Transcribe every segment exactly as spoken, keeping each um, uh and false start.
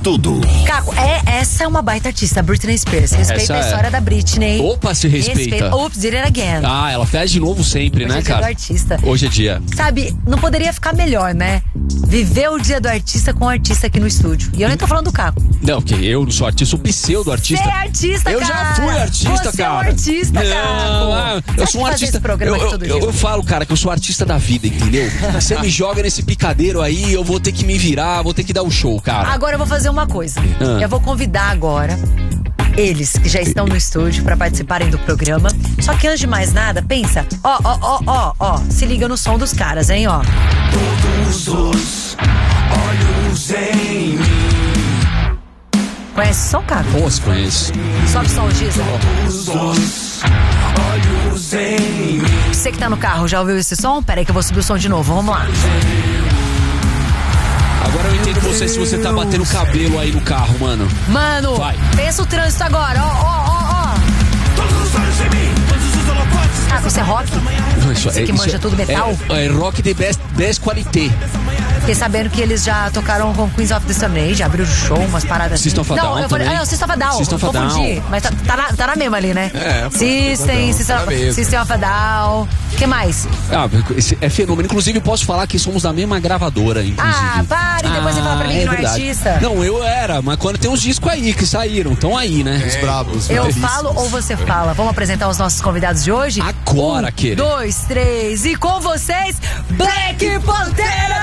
tudo. Caco, é, essa é uma baita artista, Britney Spears. Respeita Essa a história é. da Britney. Opa, se respeita. Oops, did it again. Ah, ela faz de novo sempre, Hoje né, é dia cara? do artista. Hoje é dia. Sabe, não poderia ficar melhor, né? Viver o dia do artista com o artista aqui no estúdio. E eu nem tô falando do Caco. Não, porque eu não sou artista, sou pseudo artista. Você é artista, eu cara. já fui artista, Você cara. é um artista, não, Caco. ah, Você eu sou um fazer artista. esse programa eu, aqui eu, todo eu, dia? eu falo, cara, que eu sou artista da vida, entendeu? Você me joga nesse picadeiro aí, eu vou ter que me virar, vou ter que dar o show, cara. Agora eu vou fazer uma coisa. Ah. Eu vou convidar agora eles que já estão no estúdio pra participarem do programa. Só que antes de mais nada, pensa, ó, ó, ó, ó, ó, se liga no som dos caras, hein, ó. Todos os olhos em mim. Conhece o som, Caco? Pô, se conheço. Sobe o som, Giza. Todos os olhos em mim. Você que tá no carro, já ouviu esse som? Pera aí que eu vou subir o som de novo, vamos lá. Agora eu entendo você se você tá batendo cabelo aí no carro, mano. Mano, Vai. pensa o trânsito agora, ó, ó, ó, ó. Todos os olhos em mim. Todos os holofotes. Caco, isso é rock? Isso, Você que manja tudo metal? É, é rock de best, best qualité. Fiquei sabendo que eles já tocaram com Queens of the Stone Age, abriram show, umas paradas assim. System of a Não, Down eu falei, também. ah, não, System of a Down. System of a Confundi, Down. mas tá, tá, na, tá na mesma ali, né? É, pô, System, System, tá na mesma. System of a Down. O que mais? Ah, esse é fenômeno. Inclusive, posso falar que somos da mesma gravadora, inclusive. Ah, pare, depois você fala pra mim que não é verdade. artista. Não, eu era, mas quando tem uns discos aí que saíram, estão aí, né? Os brabos. Eu maneiríssimos. falo ou você fala? Vamos apresentar os nossos convidados de hoje? Agora, um, querido. dois, três e com vocês, Black Pantera!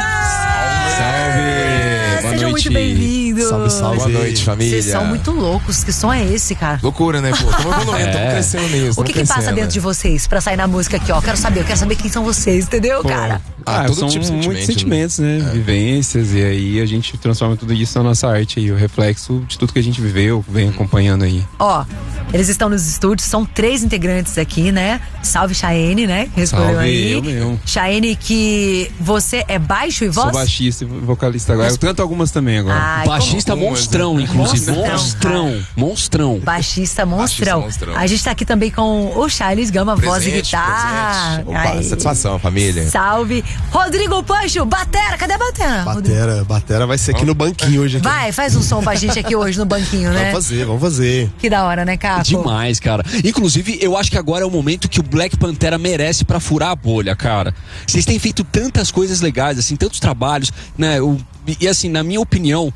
Salve! Boa Sejam noite. muito bem-vindos. Salve, salve. Boa noite, família. Vocês são muito loucos. Que som é esse, cara? Loucura, né, pô? Tamo evoluindo, É. tamo crescendo nisso. O que que passa dentro de vocês pra sair na música aqui, ó? Quero saber, eu quero saber quem são vocês, entendeu, cara? Ah, Ah, todo são tipo de sentimento, muitos sentimentos, né? Vivências, e aí a gente transforma tudo isso na nossa arte aí, o reflexo de tudo que a gente viveu, vem acompanhando aí. Ó, eles estão nos estúdios, são três integrantes aqui, né? Salve Chayenne, né? Que respondeu Salve, aí. eu mesmo. Chayenne, que você é baixo e voz? Sou baixista e vocalista agora. Eu canto algumas também agora. Ai, Baixista como- monstrão, inclusive. Monstrão, Monstrão. Monstrão. Baixista monstrão. Baixista monstrão. A gente tá aqui também com o Charles Gama, voz e Presente, guitarra. presente. Opa, Aí. satisfação, família. Salve. Rodrigo Pancho, batera, cadê a batera? Rodrigo? Batera, batera vai ser aqui no banquinho hoje. Aqui. Vai, faz um som pra gente aqui hoje no banquinho, né? Vamos fazer, vamos fazer. Que da hora, né, Caco? Demais, cara. Inclusive, eu acho que agora é o momento que o Black Pantera merece pra furar a bolha, cara. Vocês têm feito tantas coisas legais, assim, tantos trabalhos, né? O- e assim, na minha opinião,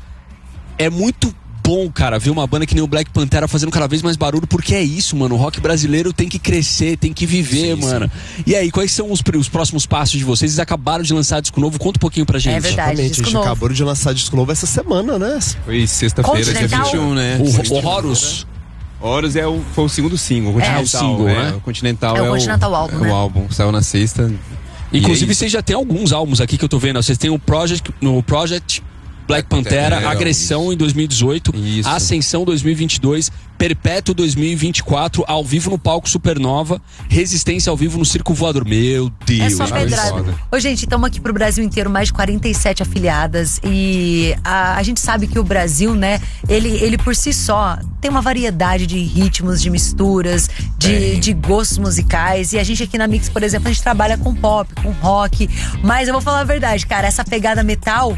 é muito bom, cara, ver uma banda que nem o Black Pantera fazendo cada vez mais barulho, porque é isso, mano. O rock brasileiro tem que crescer, tem que viver, Sim, mano. E aí, quais são os, os próximos passos de vocês? Vocês acabaram de lançar disco novo, conta um pouquinho pra gente. É verdade. Exatamente, a disco gente novo. acabou de lançar disco novo essa semana, né? Foi sexta-feira, dia Continental? vinte e um, né? O, o Horus. Horus é o, foi o segundo single, o É, Continental. o single, é, né? O Continental É é, o Continental álbum, é né? o álbum, saiu na sexta. Inclusive, E aí- vocês já têm alguns álbuns aqui que eu tô vendo. Vocês têm o Project, no Project Black Pantera, Pantera, Agressão isso. em dois mil e dezoito, Isso. Ascensão dois mil e vinte e dois, Perpétuo dois mil e vinte e quatro, ao vivo no palco Supernova, Resistência ao vivo no Circo Voador. Meu Deus. É só Deus, pedrada. foda. Ô, gente, estamos aqui pro Brasil inteiro, mais de quarenta e sete afiliadas. E a, a gente sabe que o Brasil, né, ele, ele por si só tem uma variedade de ritmos, de misturas, de, de gostos musicais. E a gente aqui na Mix, por exemplo, a gente trabalha com pop, com rock. Mas eu vou falar a verdade, cara, essa pegada metal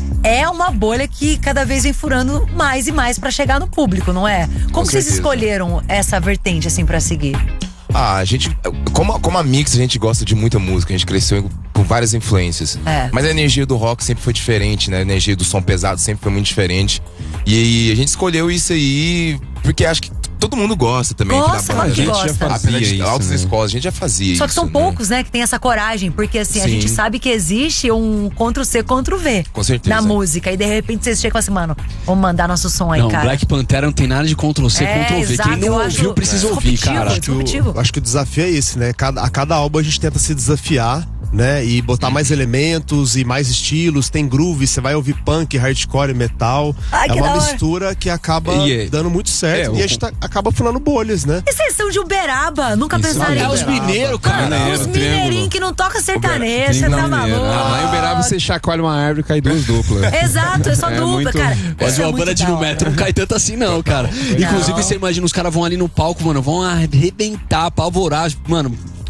é uma bolha que cada vez vem furando mais e mais pra chegar no público, não é? Como que vocês certeza. escolheram essa vertente, assim, pra seguir? Ah, a gente, como, como a Mix, a gente gosta de muita música, a gente cresceu com várias influências. É. Mas a energia do rock sempre foi diferente, né? A energia do som pesado sempre foi muito diferente. E aí a gente escolheu isso aí porque acho que todo mundo gosta também. aqui Gosta, da claro banda. que a gente gosta. já fazia Apesar de isso, altas né? escolas, a gente já fazia Só que isso, são né? poucos, né, que tem essa coragem, porque assim, a Sim. gente sabe que existe um Ctrl-C, Ctrl-V Com certeza. na música, e de repente vocês chegam e falam assim, mano, vamos mandar nosso som aí, Não, cara. Black Pantera não tem nada de Ctrl-C, É, Ctrl-V. exato, Quem não eu ouviu acho precisa ouvir, disruptivo, cara. disruptivo. Eu acho que o desafio é esse, né? Cada, a cada álbum a gente tenta se desafiar, né? E botar mais elementos e mais estilos. Tem groove, você vai ouvir punk, hardcore, metal. Ai, é que uma da hora. mistura que acaba E é- dando muito certo. é, e o- a gente tá- acaba falando bolhas, né? E vocês são de Uberaba, nunca Isso pensaram É em... os mineiros, cara. Mano, Mineiro, os Triângulo. mineirinhos que não toca sertanejo, você Triângulo tá Mineiro. maluco. Ah, lá em Uberaba você chacoalha uma árvore e cai duas duplas. Exato, é só É dupla, muito- cara. Mas Isso é uma muito banda de da nu hora. metal não cai tanto assim, não, cara. Inclusive, você imagina, os caras vão ali no palco, mano, vão arrebentar, apavorar. Mano,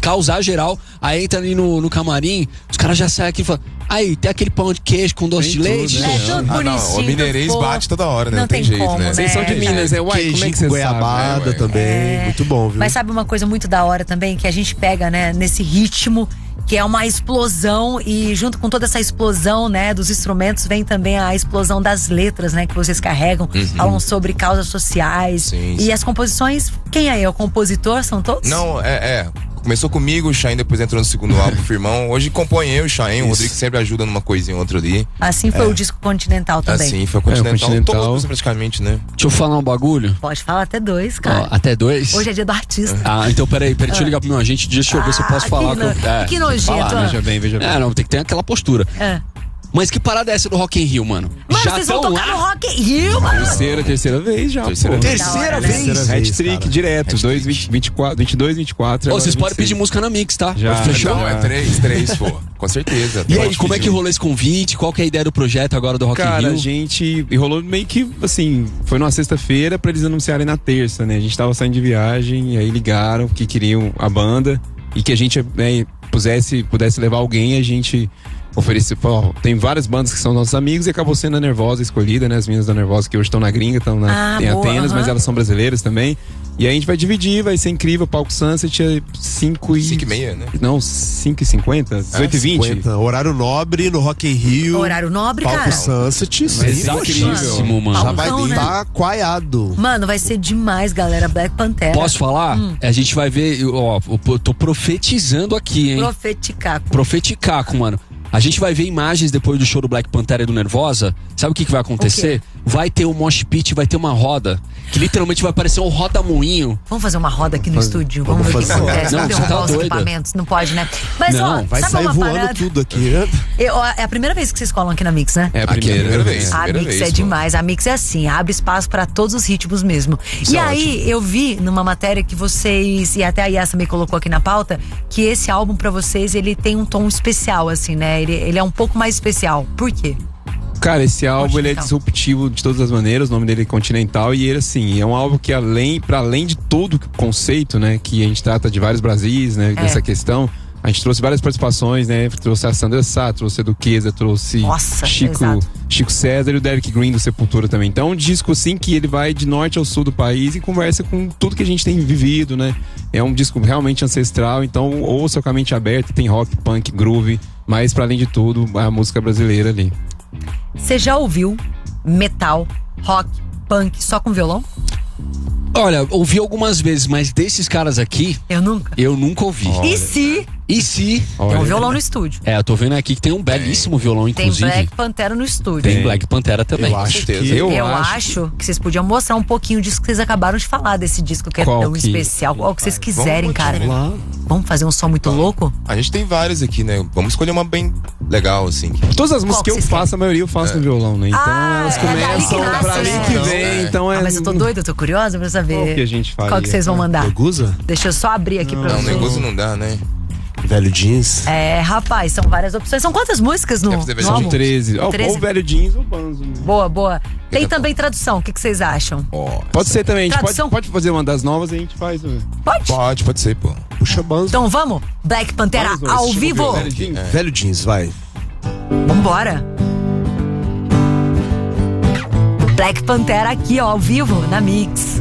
causar geral. Aí entra ali no, no camarim, os caras já saem aqui e falam: aí, tem aquele pão de queijo com doce Tem de leite? tudo, né? É tudo Ah, não, bonitinho. o mineirês tudo bate toda hora, né? Não Não tem tem jeito, como, né? né? Vocês são de Minas, né? Uai, como é que Queijinho você com goiabada sabe? É, ué. também. Muito bom, viu? Mas sabe uma coisa muito da hora também? Que a gente pega, né, nesse ritmo, que é uma explosão, e junto com toda essa explosão, né, dos instrumentos, vem também a explosão das letras, né, que vocês carregam, falam sobre causas sociais. Sim, e sim. as composições, quem é? É o compositor? São todos? Não, é, é. Começou comigo, o Chain depois entrou no segundo álbum, o Firmão. Hoje compõe eu e o Chain, o Rodrigo sempre ajuda numa coisinha ou outra ali. Assim foi o disco Continental também. Assim, foi o É, o Continental, Continental. todos praticamente, né? Deixa eu falar um bagulho. Pode falar até dois, Ó, cara. até dois? Hoje é dia do artista. Ah, então peraí, peraí, deixa eu ligar pro meu agente, deixa eu ver se eu posso Ah, falar. que no- com- é, que tem nojento, falar, ah. né? Veja bem, veja bem. É, não, tem que ter aquela postura. É. Mas que parada é essa do Rock in Rio, mano? Mano, Já vocês vão tão tocar lá? no Rock in Rio, mano. Terceira, terceira vez já, Terceira pô. vez. Da hora, Terceira né? vez? Terceira vez, Hat-trick cara. direto, dois, vinte, vinte e quatro, vinte e dois, vinte e quatro. Ô, agora vocês podem vinte e seis. pedir música na Mix, tá? Já, Fechou? Não, é três, três, pô. Com certeza. E aí, Pode como é pedir. que rolou esse convite? Qual que é a ideia do projeto agora do Rock in Cara, a Rio? gente e rolou meio que assim, foi numa sexta-feira pra eles anunciarem na terça, né? A gente tava saindo de viagem e aí ligaram que queriam a banda e que a gente, né, pusesse, pudesse levar alguém, a gente ofereceu, falou, ó, tem várias bandas que são nossos amigos e acabou sendo a Nervosa escolhida, né? As meninas da Nervosa que hoje estão na gringa, estão na, Ah, em boa, Atenas, aham. mas elas são brasileiras também. E aí a gente vai dividir, vai ser incrível, palco Sunset é cinco e... Cinco e meia, né? Não, cinco e cinquenta, dezoito e vinte. cinquenta. Horário nobre no Rock in Rio. Horário nobre, Palco cara. Sunset, sim. Mas é Exaustivíssimo, mano. Já vai Palcão, né? estar coaiado. Mano, vai ser demais, galera. Black Pantera. Posso falar? Hum. A gente vai ver, ó, eu tô profetizando aqui, hein? Profeticaco. Profeticaco, mano. A gente vai ver imagens depois do show do Black Panther e do Nervosa. Sabe o que, que vai acontecer? Vai ter um mosh pit, vai ter uma roda. Que literalmente vai parecer um roda-moinho. Vamos fazer uma roda aqui no estúdio. Vamos, Vamos ver o que fazer. acontece. Não, Vamos você tá derrubar os doida. equipamentos. Não pode, né? Mas, Não, ó, Vai sabe sair uma voando parada? tudo aqui, né? Eu, ó, é a primeira vez que vocês colam aqui na Mix, né? É a Aqui é a primeira, primeira vez. A primeira Mix vez, é pô. demais. A Mix é assim, abre espaço pra todos os ritmos mesmo. Isso e é aí, eu vi numa matéria que vocês, e até a Yassa me colocou aqui na pauta, que esse álbum pra vocês, ele tem um tom especial, assim, né? Ele, ele é um pouco mais especial. Por quê? Cara, esse álbum ele é Continental. disruptivo de todas as maneiras, o nome dele é Continental e ele assim, é um álbum que além, para além de todo o conceito, né, que a gente trata de vários Brasis, né, É. dessa questão, a gente trouxe várias participações, né, trouxe a Sandra Sá, trouxe a Duquesa, trouxe Nossa, Chico, exato. Chico César e o Derek Green do Sepultura também. Então, é um disco assim que ele vai de norte ao sul do país e conversa com tudo que a gente tem vivido, né? É um disco realmente ancestral, então ouça com a mente aberta, tem rock, punk, groove, mas para além de tudo, a música brasileira ali. Você já ouviu metal, rock, punk só com violão? Olha, ouvi algumas vezes, mas desses caras aqui, Eu nunca. eu nunca ouvi. E se E se... tem um Olha, violão no estúdio? É, eu tô vendo aqui que tem um belíssimo violão, Tem inclusive. Black Pantera no estúdio. Tem Tem. Black Pantera também. Eu acho que Eu, Eu, acho, acho, que vocês podiam mostrar um pouquinho disso que vocês acabaram de falar, desse disco que é Qual tão que- especial. Qual que vocês quiserem, Vamos cara. lá. Vamos fazer um som muito louco? A gente tem vários aqui, né? Vamos escolher uma bem legal, assim. Todas as Qual músicas que que eu vocês faço, a maioria eu faço no violão, né? Então Ah, elas é daí que começam nasce, pra mim né? que Não, vem, é. então é. Ah, mas eu tô doida, eu tô curiosa pra saber. Qual que a gente faria? Qual que vocês vão mandar? Negusa? Deixa eu só abrir aqui pra Não, vocês. negócio não dá, né? Velho jeans. É, rapaz, são várias opções. São quantas músicas no, Quer fazer no versão São álbum? treze. Ou, treze. ou velho jeans ou banzo. né? Boa, boa. Tem Fica também tradução, o que, que vocês acham? Ó, Pode ser também, a gente pode, Tradução? pode fazer uma das novas e a gente faz. né? Pode? Pode, pode ser, pô. Puxa banzo. Então vamos? Black Pantera Vamos, ao estilo vivo? velho jeans. Velho jeans, vai. Vambora. Black Pantera aqui, ó, ao vivo, na Mix.